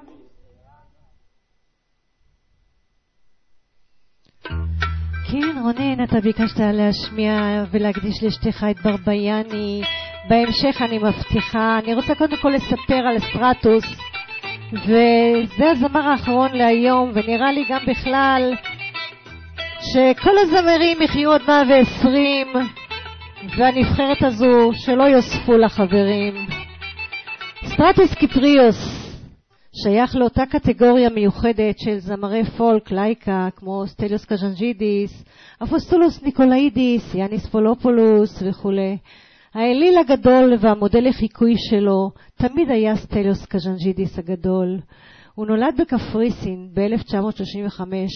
כן, רונן, אתה ביקשת להשמיע ולהקדיש לאשתך את ברביאני. בהמשך אני מבטיחה. אני רוצה קודם כל לספר על סטרטוס, וזה הזמר האחרון להיום, ונראה לי גם בכלל שכל הזמרים יחיו עוד 120, והנבחרת הזו שלא יוספו לחברים. סטרטוס קיפריוס שייך לאותה קטגוריה מיוחדת של זמרי פולק לייקה כמו סטליוס קז'נג'ידיס, אפוסטולוס ניקולאידיס, יאניס פולופולוס וכו'. האליל הגדול והמודל לחיקוי שלו תמיד היה סטליוס קז'נג'ידיס הגדול. הוא נולד בקפריסין ב-1935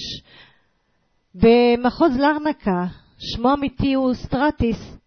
במחוז לרנקה. שמו אמיתי הוא סטרטיס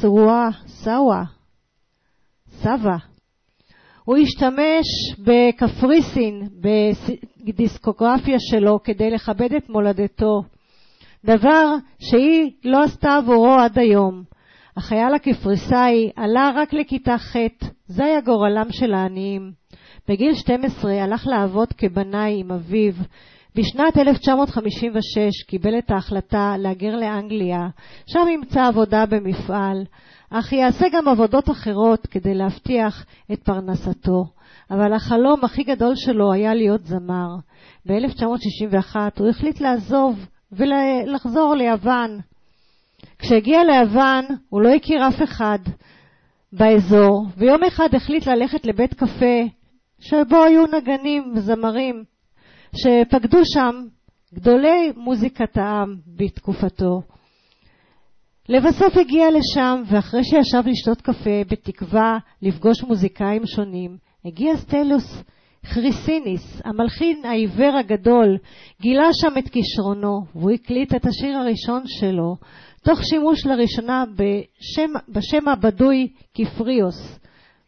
סאווה. הוא השתמש בקפריסין בדיסקוגרפיה שלו כדי לכבד את מולדתו, דבר שהיא לא עשתה עבורו עד היום. החייל הקפריסאי עלה רק לכיתה ח', זה היה גורלם של העניים. בגיל 12 הלך לעבוד כבנאי עם אביו. בשנת 1956 קיבל את ההחלטה להגר לאנגליה, שם ימצא עבודה במפעל, אך יעשה גם עבודות אחרות כדי להבטיח את פרנסתו. אבל החלום הכי גדול שלו היה להיות זמר. ב-1961 הוא החליט לעזוב ולחזור ליוון. כשהגיע ליוון הוא לא הכיר אף אחד באזור, ויום אחד החליט ללכת לבית קפה שבו היו נגנים וזמרים שפקדו שם גדולי מוזיקת העם בתקופתו. לבסוף הגיע לשם, ואחרי שישב לשתות קפה בתקווה לפגוש מוזיקאים שונים, הגיע סטליוס חריסיניס, המלחין העיוור הגדול, גילה שם את כישרונו, והוא הקליט את השיר הראשון שלו, תוך שימוש לראשונה בשם הבדוי קיפריוס.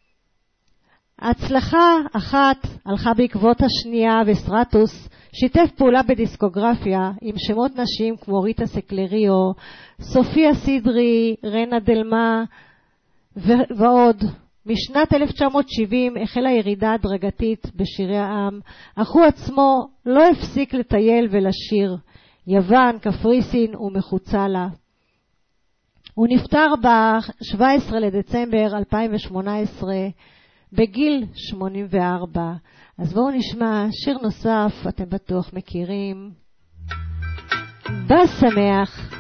הצלחה אחת הלכה בעקבות השנייה, וסטרטוס שיתף פעולה בדיסקוגרפיה עם שמות נשים כמו ריטה סקלריו, סופיה סידרי, רנה דלמה ועוד. משנת 1970 החלה ירידה הדרגתית בשירי העם, אך הוא עצמו לא הפסיק לטייל ולשיר יוון, קפריסין ומחוצה לה. הוא נפטר ב-17 לדצמבר 2018 בגיל 84. אז בואו נשמע שיר נוסף, אתם בטוח מכירים. בשמח.